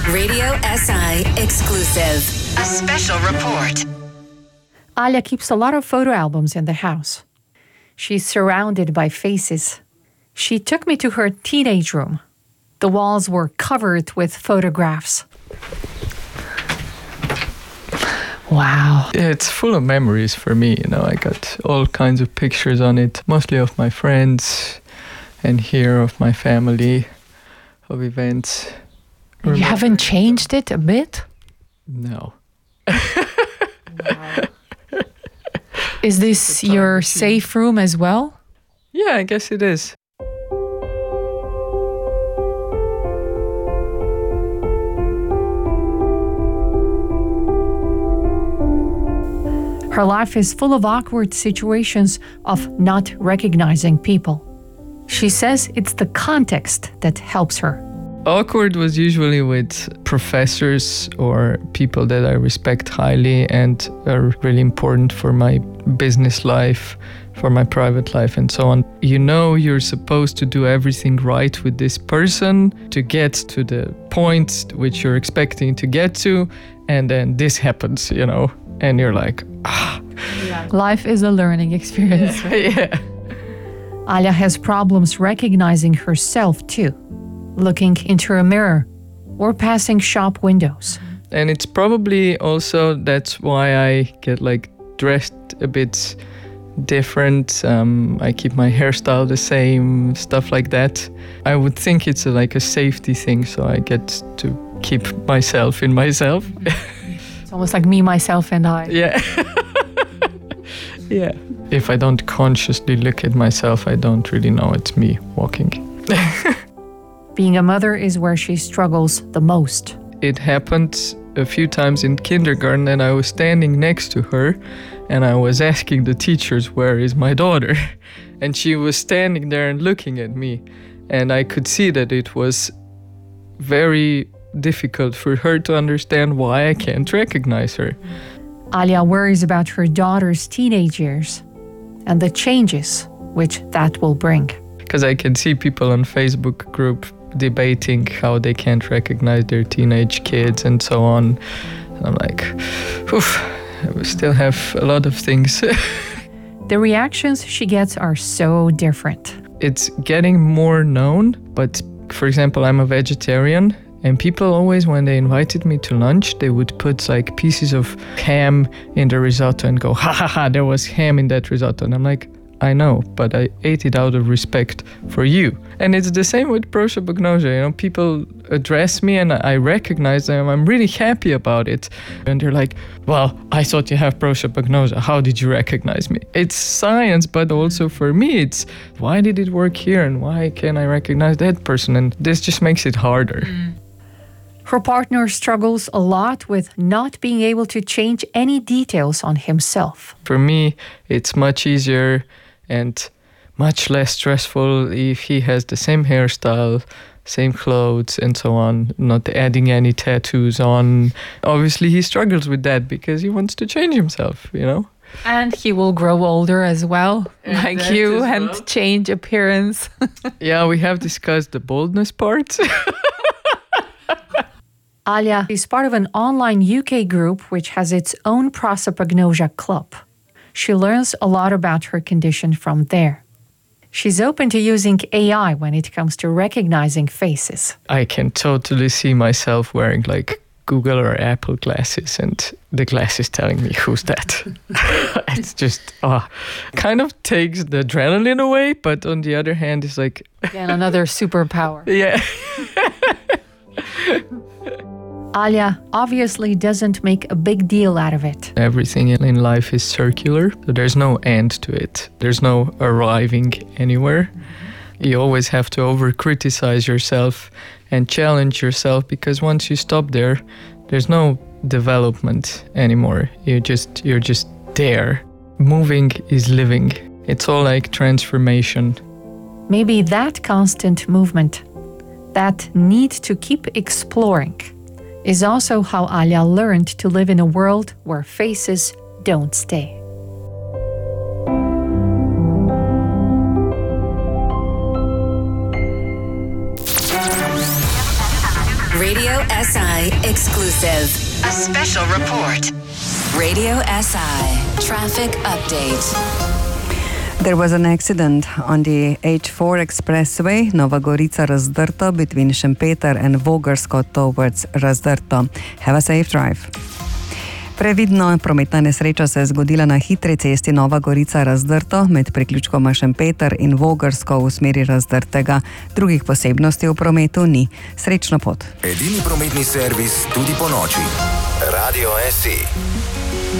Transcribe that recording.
Radio SI exclusive. A special report. Alia keeps a lot of photo albums in the house. She's surrounded by faces. She took me to her teenage room. The walls were covered with photographs. Wow. Yeah, it's full of memories for me. I got all kinds of pictures on it, mostly of my friends and here of my family, of events. You haven't changed it a bit? No. Wow. Is this your safe room as well? Yeah, I guess it is. Her life is full of awkward situations of not recognizing people. She says it's the context that helps her. Awkward was usually with professors or people that I respect highly and are really important for my business life, for my private life and so on. You're supposed to do everything right with this person to get to the point which you're expecting to get to, and then this happens, and you're like, ah. Yeah. Life is a learning experience. Yeah. Alia has problems recognizing herself too, looking into a mirror or passing shop windows. And it's probably also that's why I get dressed a bit different. I keep my hairstyle the same, stuff like that. I would think it's a safety thing, so I get to keep myself in myself. It's almost like me, myself, and I. Yeah. Yeah. If I don't consciously look at myself, I don't really know it's me walking. Being a mother is where she struggles the most. It happened a few times in kindergarten, and I was standing next to her and I was asking the teachers, where is my daughter? And she was standing there and looking at me, and I could see that it was very difficult for her to understand why I can't recognize her. Alia worries about her daughter's teenage years and the changes which that will bring. Because I can see people on Facebook group debating how they can't recognize their teenage kids and so on. And I'm like, oof, we still have a lot of things. The reactions she gets are so different. It's getting more known, but for example, I'm a vegetarian. And people always, when they invited me to lunch, they would put pieces of ham in the risotto and go, ha ha ha, there was ham in that risotto. And I'm like, I know, but I ate it out of respect for you. And it's the same with prosopagnosia. People address me and I recognize them. I'm really happy about it. And they're like, well, I thought you have prosopagnosia. How did you recognize me? It's science, but also for me, it's why did it work here and why can't I recognize that person? And this just makes it harder. Her partner struggles a lot with not being able to change any details on himself. For me, it's much easier and much less stressful if he has the same hairstyle, same clothes and so on, not adding any tattoos on. Obviously, he struggles with that because he wants to change himself, And he will grow older as well, like you, and change appearance. Yeah, we have discussed the boldness part. Alia is part of an online UK group which has its own prosopagnosia club. She learns a lot about her condition from there. She's open to using AI when it comes to recognizing faces. I can totally see myself wearing Google or Apple glasses and the glasses telling me who's that. It's just kind of takes the adrenaline away, but on the other hand, it's Again, another superpower. Yeah. Alia obviously doesn't make a big deal out of it. Everything in life is circular, so there's no end to it. There's no arriving anywhere. You always have to over-criticize yourself and challenge yourself, because once you stop there, there's no development anymore. You're just there. Moving is living. It's all like transformation. Maybe that constant movement, that need to keep exploring, is also how Alia learned to live in a world where faces don't stay. Radio SI exclusive. A special report. Radio SI traffic update. There was an accident on the H4 expressway, Nova Gorica-Razdrto, between Šempeter and Vogrsko towards Razdrto. Have a safe drive. Previdno, prometna nesreča se je zgodila na hitri cesti Nova Gorica-Razdrto med priključkoma Šempeter in Vogrsko v smeri Razdrtega. Drugih posebnosti v prometu ni. Srečno pot. Edini prometni servis tudi po noči. Radio SI.